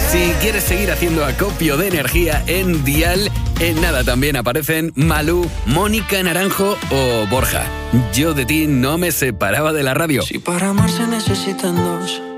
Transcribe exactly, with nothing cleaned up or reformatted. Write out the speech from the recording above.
Si quieres seguir haciendo acopio de energía en Dial, en nada también aparecen Malú, Mónica Naranjo o Borja. Yo de ti no me separaba de la radio. Si para amar se necesitan dos,